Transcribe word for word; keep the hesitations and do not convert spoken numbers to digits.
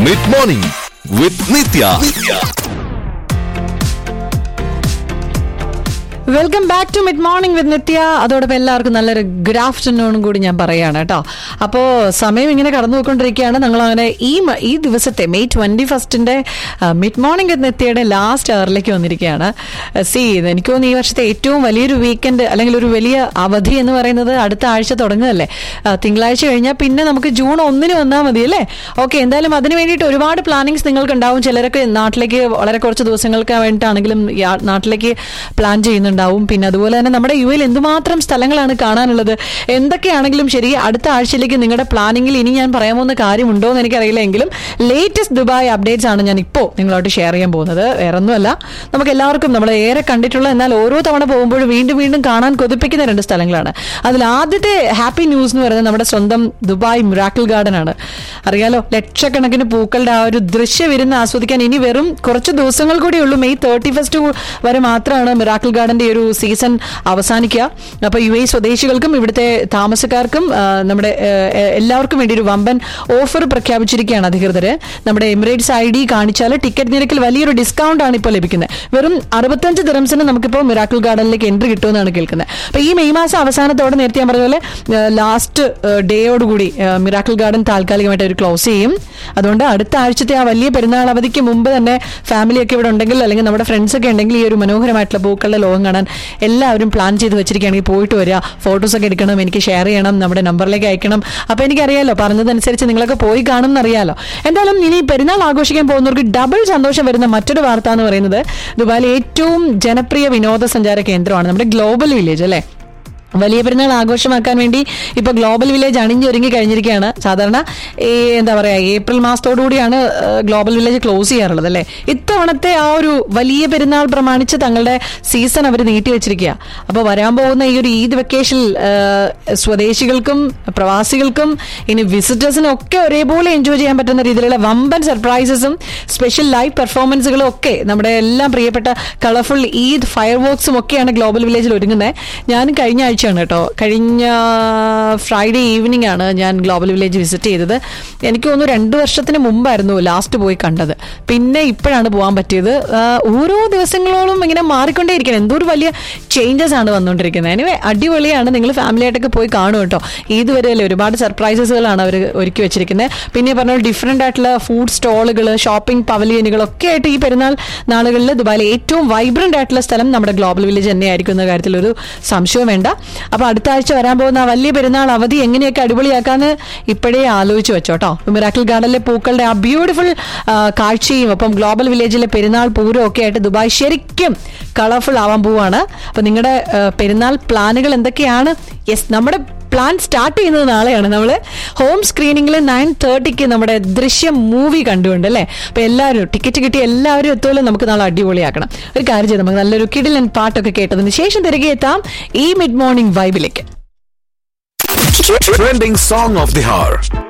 Mid Morning with Nitya. Welcome back to mid morning വിത്ത് നിത്യ. അതോടൊപ്പം എല്ലാവർക്കും നല്ലൊരു ഗുഡ് ആഫ്റ്റർനൂണും കൂടി ഞാൻ പറയുകയാണ് കേട്ടോ. അപ്പോൾ സമയം ഇങ്ങനെ കടന്നു പോയിക്കൊണ്ടിരിക്കുകയാണ്. ഞങ്ങളങ്ങനെ ഈ ഈ ദിവസത്തെ മെയ് ട്വന്റി ഫസ്റ്റിന്റെ മിഡ് മോർണിംഗ് വിത്ത് നിത്യയുടെ ലാസ്റ്റ് അവറിലേക്ക് വന്നിരിക്കുകയാണ്. സി എനിക്ക് തോന്നുന്നു ഈ വർഷത്തെ ഏറ്റവും വലിയൊരു വീക്കെൻഡ് അല്ലെങ്കിൽ ഒരു വലിയ അവധി എന്ന് പറയുന്നത് അടുത്ത ആഴ്ച തുടങ്ങുകയല്ലേ. തിങ്കളാഴ്ച കഴിഞ്ഞാൽ പിന്നെ നമുക്ക് ജൂൺ ഒന്നിന് വന്നാൽ മതി അല്ലേ. ഓക്കെ, എന്തായാലും അതിന് വേണ്ടിയിട്ട് ഒരുപാട് പ്ലാനിങ്സ് നിങ്ങൾക്ക് ഉണ്ടാവും. ചിലരൊക്കെ നാട്ടിലേക്ക് വളരെ കുറച്ച് ദിവസങ്ങൾക്ക് വേണ്ടിയിട്ടാണെങ്കിലും നാട്ടിലേക്ക് പ്ലാൻ ചെയ്യുന്നുണ്ട്. പിന്നെ അതുപോലെ തന്നെ നമ്മുടെ യു എയിൽ എന്തുമാത്രം സ്ഥലങ്ങളാണ് കാണാനുള്ളത്. എന്തൊക്കെയാണെങ്കിലും ശരി, അടുത്ത ആഴ്ചയിലേക്ക് നിങ്ങളുടെ പ്ലാനിങ്ങിൽ ഇനി ഞാൻ പറയാൻ പോകുന്ന കാര്യമുണ്ടോ എന്ന് എനിക്കറിയില്ല. എങ്കിലും ലേറ്റസ്റ്റ് ദുബായ് അപ്ഡേറ്റ്സ് ആണ് ഞാൻ ഇപ്പോൾ നിങ്ങളോട് ഷെയർ ചെയ്യാൻ പോകുന്നത്. വേറെ ഒന്നുമല്ല, നമുക്ക് എല്ലാവർക്കും നമ്മൾ ഏറെ കണ്ടിട്ടുള്ള എന്നാൽ ഓരോ തവണ പോകുമ്പോഴും വീണ്ടും വീണ്ടും കാണാൻ കൊതിപ്പിക്കുന്ന രണ്ട് സ്ഥലങ്ങളാണ്. അതിൽ ആദ്യത്തെ ഹാപ്പി ന്യൂസ് എന്ന് പറയുന്നത് നമ്മുടെ സ്വന്തം ദുബായ് മിറാക്കിൾ ഗാർഡൻ ആണ്. അറിയാലോ, ലക്ഷക്കണക്കിന് പൂക്കളുടെ ആ ഒരു ദൃശ്യവിരുന്ന് ആസ്വദിക്കാൻ ഇനി വെറും കുറച്ച് ദിവസങ്ങൾ കൂടി ഉള്ളൂ. മെയ് തേർട്ടി ഫസ്റ്റ് വരെ മാത്രമാണ് മിറാക്കിൾ ഗാർഡന്റെ ഒരു സീസൺ അവസാനിക്കുക. അപ്പൊ യു എ സ്വദേശികൾക്കും ഇവിടുത്തെ താമസക്കാർക്കും നമ്മുടെ എല്ലാവർക്കും വേണ്ടി ഒരു വമ്പൻ ഓഫർ പ്രഖ്യാപിച്ചിരിക്കുകയാണ് അധികൃതര്. നമ്മുടെ എമിറേറ്റ്സ് ഐ ഡി കാണിച്ചാൽ ടിക്കറ്റ് നിരക്കിൽ വലിയൊരു ഡിസ്കൗണ്ട് ആണ് ഇപ്പോൾ ലഭിക്കുന്നത്. വെറും അറുപത്തഞ്ച് ദിറംസിന് നമുക്കിപ്പോൾ മിറാക്കിൾ ഗാർഡനിലേക്ക് എൻട്രി കിട്ടുമെന്നാണ് കേൾക്കുന്നത്. അപ്പൊ ഈ മെയ് മാസം അവസാനത്തോടെ നേരത്തെ ഞാൻ പറഞ്ഞ പോലെ ലാസ്റ്റ് ഡേയോടുകൂടി മിറാക്കിൾ ഗാർഡൻ താൽക്കാലികമായിട്ട് അവർ ക്ലോസ് ചെയ്യും. അതുകൊണ്ട് അടുത്ത ആഴ്ചത്തെ ആ വലിയ പെരുന്നാൾ അവധിക്ക് മുമ്പ് തന്നെ ഫാമിലിയൊക്കെ ഇവിടെ ഉണ്ടെങ്കിൽ അല്ലെങ്കിൽ നമ്മുടെ ഫ്രണ്ട്സ് ഒക്കെ ഉണ്ടെങ്കിൽ ഈ ഒരു മനോഹരമായിട്ടുള്ള പൂക്കളുടെ ലോകം കാണാൻ എല്ലാവരും പ്ലാൻ ചെയ്ത് വെച്ചിരിക്കുകയാണെങ്കിൽ പോയിട്ട് വരിക. ഫോട്ടോസൊക്കെ എടുക്കണം, എനിക്ക് ഷെയർ ചെയ്യണം, നമ്മുടെ നമ്പറിലേക്ക് അയക്കണം. അപ്പൊ എനിക്കറിയാലോ, പറഞ്ഞതനുസരിച്ച് നിങ്ങളൊക്കെ പോയി കാണും എന്നറിയാലോ. എന്തായാലും ഇനി പെരുന്നാൾ ആഘോഷിക്കാൻ പോകുന്നവർക്ക് ഡബിൾ സന്തോഷം വരുന്ന മറ്റൊരു വാർത്ത എന്ന് പറയുന്നത് ദുബായിലെ ഏറ്റവും ജനപ്രിയ വിനോദസഞ്ചാര കേന്ദ്രമാണ് നമ്മുടെ ഗ്ലോബൽ വില്ലേജ് അല്ലേ. വലിയ പെരുന്നാൾ ആഘോഷമാക്കാൻ വേണ്ടി ഇപ്പൊ ഗ്ലോബൽ വില്ലേജ് അണിഞ്ഞൊരുങ്ങി കഴിഞ്ഞിരിക്കുകയാണ്. സാധാരണ ഈ എന്താ പറയാ ഏപ്രിൽ മാസത്തോടുകൂടിയാണ് ഗ്ലോബൽ വില്ലേജ് ക്ലോസ് ചെയ്യാറുള്ളത് അല്ലേ. ഇത്തവണത്തെ ആ ഒരു വലിയ പെരുന്നാൾ പ്രമാണിച്ച് തങ്ങളുടെ സീസൺ അവർ നീട്ടിവെച്ചിരിക്കുക. അപ്പൊ വരാൻ പോകുന്ന ഈ ഒരു ഈദ് വെക്കേഷൻ സ്വദേശികൾക്കും പ്രവാസികൾക്കും ഇനി വിസിറ്റേഴ്സിനും ഒക്കെ ഒരേപോലെ എൻജോയ് ചെയ്യാൻ പറ്റുന്ന രീതിയിലുള്ള വമ്പൻ സർപ്രൈസസും സ്പെഷ്യൽ ലൈവ് പെർഫോമൻസുകളും ഒക്കെ നമ്മുടെ എല്ലാം പ്രിയപ്പെട്ട കളർഫുൾ ഈദ് ഫയർ വർക്ക്സും ഒക്കെയാണ് ഗ്ലോബൽ വില്ലേജിൽ ഒരുങ്ങുന്നത്. ഞാൻ കഴിഞ്ഞ ആഴ്ച കേട്ടോ കഴിഞ്ഞ ഫ്രൈഡേ ഈവനിങ് ആണ് ഞാൻ ഗ്ലോബൽ വില്ലേജ് വിസിറ്റ് ചെയ്തത്. എനിക്ക് തോന്നുന്നു രണ്ടു വർഷത്തിന് മുമ്പായിരുന്നു ലാസ്റ്റ് പോയി കണ്ടത്. പിന്നെ ഇപ്പോഴാണ് പോകാൻ പറ്റിയത്. ഓരോ ദിവസങ്ങളോളം ഇങ്ങനെ മാറിക്കൊണ്ടേയിരിക്കണം. എന്തോ ഒരു വലിയ ചേഞ്ചസ് ആണ് വന്നുകൊണ്ടിരിക്കുന്നത്. എനിവേ അടിപൊളിയാണ്. നിങ്ങൾ ഫാമിലി ആയിട്ടൊക്കെ പോയി കാണും കേട്ടോ. ഇതുവരെയല്ലേ ഒരുപാട് സർപ്രൈസസുകളാണ് അവർ ഒരുക്കി വെച്ചിരിക്കുന്നത്. പിന്നെ പറഞ്ഞ ഡിഫറെന്റ് ആയിട്ടുള്ള ഫുഡ് സ്റ്റോളുകൾ, ഷോപ്പിംഗ് പവലിയനുകളൊക്കെ ആയിട്ട് ഈ പെരുന്നാൾ നാളുകളിൽ ദുബായിലെ ഏറ്റവും വൈബ്രന്റ് ആയിട്ടുള്ള സ്ഥലം നമ്മുടെ ഗ്ലോബൽ വില്ലേജ് തന്നെയായിരിക്കും എന്ന കാര്യത്തിൽ ഒരു സംശയവും വേണ്ട. അപ്പൊ അടുത്ത ആഴ്ച വരാൻ പോകുന്ന വലിയ പെരുന്നാൾ അവധി എങ്ങനെയൊക്കെ അടിപൊളിയാക്കാന്ന് ഇപ്പോഴേ ആലോചിച്ച് വെച്ചോട്ടോ. മിറാക്കിൾ ഗാർഡനിലെ പൂക്കളുടെ ആ ബ്യൂട്ടിഫുൾ കാഴ്ചയും ഒപ്പം ഗ്ലോബൽ വില്ലേജിലെ പെരുന്നാൾ പൂരവും ഒക്കെ ആയിട്ട് ദുബായ് ശരിക്കും കളർഫുൾ ആവാൻ പോവാണ്. അപ്പൊ നിങ്ങളുടെ പെരുന്നാൾ പ്ലാനുകൾ എന്തൊക്കെയാണ്? യെസ്, നമ്മുടെ പ്ലാൻ സ്റ്റാർട്ട് ചെയ്യുന്നത് നാളെയാണ്. നമ്മൾ ഹോം സ്ക്രീനിങ്ങിൽ നയൻ തേർട്ടിക്ക് നമ്മുടെ ദൃശ്യം മൂവി കണ്ടുകൊണ്ട് അല്ലേ. അപ്പൊ എല്ലാവരും ടിക്കറ്റ് കിട്ടി എല്ലാവരും എത്തുമല്ലോ. നമുക്ക് നാളെ അടിപൊളിയാക്കണം. ഒരു കാര്യം ചെയ്ത് നമുക്ക് നല്ലൊരു കിടിലൻ പാട്ടൊക്കെ കേട്ടതിന് ശേഷം തിരികെ എത്താം ഈ mid morning വൈബിലേക്ക്. Trending song of the hour.